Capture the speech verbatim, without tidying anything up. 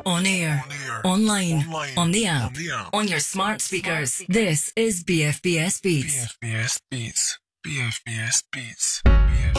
On air, On air, online, online, on the app, on the app. on your smart speakers. This is B F B S Beats. B F B S Beats. B F B S Beats. B F B S